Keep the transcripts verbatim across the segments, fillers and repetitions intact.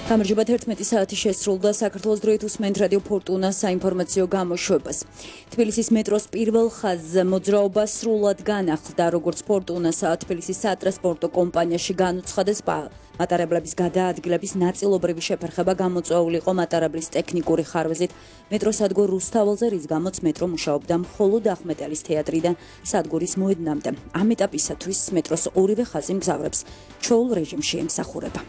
გამარჯობა თერთმეტი საათი შესრულდა საქართველოს დროით უსმენთ რადიო ფორტუნა საინფორმაციო გამოშვებას. თბილისის მეტროს პირველ ხაზზე მოძრაობა სრულად განახლდა, როგორც ფორტუნასა თბილისის სატრანსპორტო კომპანიაში განუცხადეს მატარებლების გადაადგილების ნაწილობრივი შეფერხება გამოწვეული იყო მატარებლის ტექნიკური ხარვეზით მეტროსადგურ რუსთაველზე, რის გამოც მეტრო მუშაობდა მხოლოდ ახმეტელის თეატრიდან სადგურის მოედნამდე. ამ ეტაპისათვის მეტროს ორივე ხაზი მგზავრებს ჩვეულ რეჟიმში ემსახურება.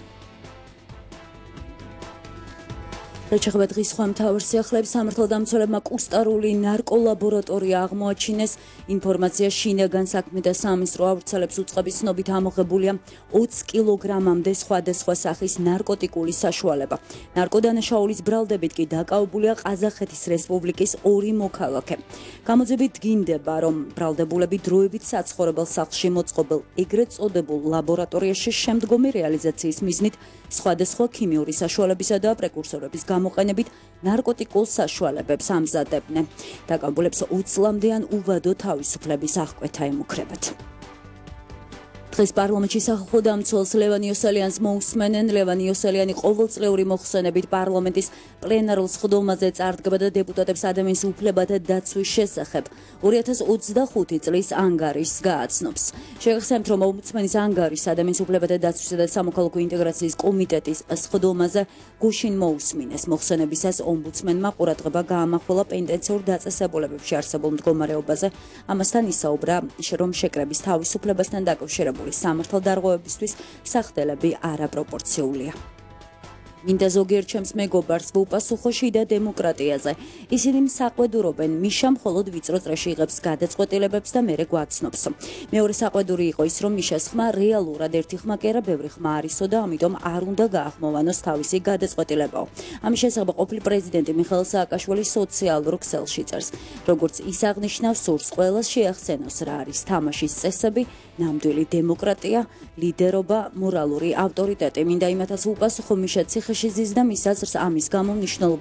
რჩეხება დღის სხვა მთავარ სიახლეებს სამართალდამცველებმა კუსტარული ნარკოლაბორატორია აღმოაჩინეს. ინფორმაცია შინაგან საქმეთა სამინისტრო ავრცელებს უწყების ცნობით ამოღებულია ოცი კილოგრამამდე სხვადასხვა სახის ნარკოტიკული საშუალება. ნარკოდანაშაულის ბრალდებით კი დაკავებულია ყაზახეთის რესპუბლიკის ორი მოქალაქე. გამოძებით დგინდება, რომ ბრალდებულები დროებით საცხოვრებელ სახლში მოწყობილ ეგრეთ წოდებულ ლაბორატორიაში შემდგომი რეალიზაციის მიზნით სხვადასხვა ქიმიური საშუალებისა და პრეკურსორების გამოყენებით ნარკოტიკულ საშუალებებს ამზადებდნენ. დაკავებულებს ოცი წლამდე ან უვადო თავისუფლების აღკვეთა ემუქრებათ. დღეს პარლამენტში სახალხო დამცველს ლევან იოსელიანს მოусმენენ. ლევან იოსელიანი ყოველწლიური მოხსენებით პარლამენტის პლენარულ სხდომაზე წარდგება და დეპუტატებს ადამიანის უფლებათა დაცვის შესახებ ორი ათას ოცდახუთი წლის ანგარიშს გააცნობს. შეგახსენებთ, რომ ომბუდსმენის ანგარიშს ადამიანის უფლებათა დაცვისა და სამოქალაქო ინტეგრაციის კომიტეტის სხდომაზე გუშინ მოусმინეს. მოხსენებისას ომბუდსმენმა ყურადღება გაამახვილა პენტენციურ დაწესებულებებში არსებულ მდგომარეობაზე. ამასთან ისაუბრა, რომ შეკრების თავისუფლებასთან დაკავშირებული სამართალდარღვევებისთვის სახდელები არაპროპორციულია. მინდა ზოგიერთ ჩემს მეგობარს ვუპასუხო შიდა დემოკრატიაზე. ისინი საყვედურობენ, მიშა მხოლოდ ვიწრო წრეში იღებს გადაწყვეტილებებს და მერე გვაცნობს. მეორე საყვედური იყო ის, რომ მიშას ხმა რეალურად ერთი ხმა კი არა ბევრი ხმა არისო და ამიტომ არ უნდა გაახმოვანოს თავისი გადაწყვეტილებაო. ამის შესახებ ყოფილი პრეზიდენტი მიხეილ სააკაშვილი სოციალურ ქსელში წერს. როგორც ის აღნიშნავს, სურს ყველას შეახსენოს რა არის თამაშის წესები, ნამდვილი დემოკრატია, ლიდერობა, მორალური ავტორიტეტი. მინდა იმათაც ვუპასუხო მიშა ციხეში ზის და მის აზრს ამის გამო მნიშვნელობა